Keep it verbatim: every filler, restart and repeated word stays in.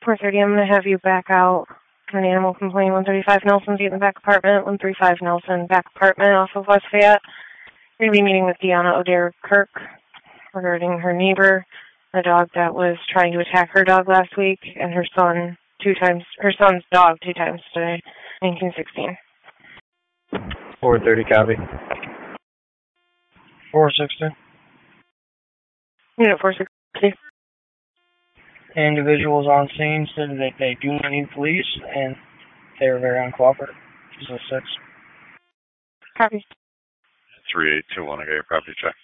four thirty, I'm going to have you back out. An animal complaint, one thirty-five Nelson Street in the back apartment, one thirty-five Nelson, back apartment off of West Fayette. We're going to be meeting with Deanna O'Dare Kirk regarding her neighbor, the dog that was trying to attack her dog last week, and her son two times, her son's dog two times today, nineteen sixteen. four thirty, copy. four sixty. Unit four sixty. Individuals on scene said that they do not need police, and they are very uncooperative. This is six. Copy. three eight two one, I got your property check.